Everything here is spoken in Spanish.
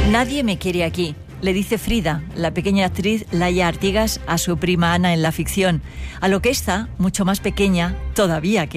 Nadie me quiere aquí, le dice Frida, la pequeña actriz Laia Artigas, a su prima Ana en la ficción, a lo que esta, mucho más pequeña, todavía